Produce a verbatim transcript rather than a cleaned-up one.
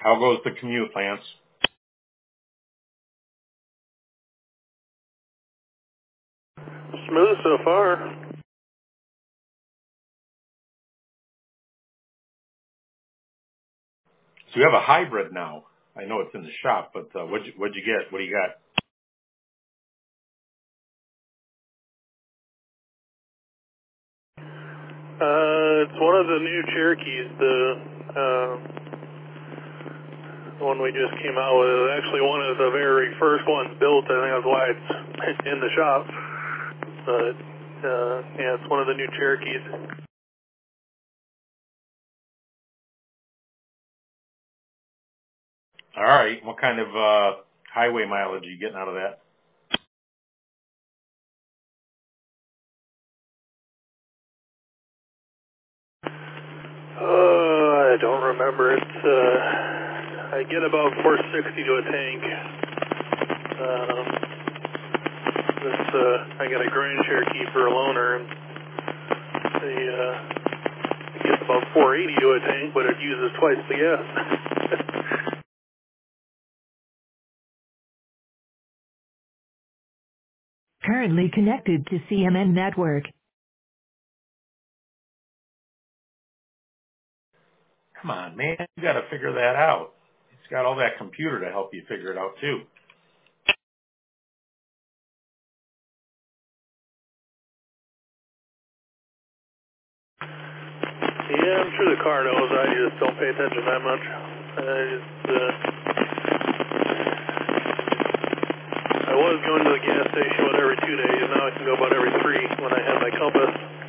How goes the commute, Lance? Smooth so far. So you have a hybrid now. I know it's in the shop, but uh, what'd you, what'd you get? What do you got? Uh, it's one of the new Cherokees, the, uh, one we just came out with. It's actually one of the very first ones built. I think that's why it's in the shop. But, uh, yeah, it's one of the new Cherokees. All right. What kind of uh, highway mileage are you getting out of that? Uh, I don't remember. It's, uh, I get about four sixty to a tank. Um, this, uh, I got a Grand Cherokee for a loaner, and they, uh, it gets about four eighty to a tank, but it uses twice the gas. Currently connected to C M N network. Come on, man. You got to figure that out. It's got all that computer to help you figure it out, too. Yeah, I'm sure the car knows. I just don't pay attention that much. I just, uh, I was going to the gas station about every two days, and now I can go about every three when I have my compass.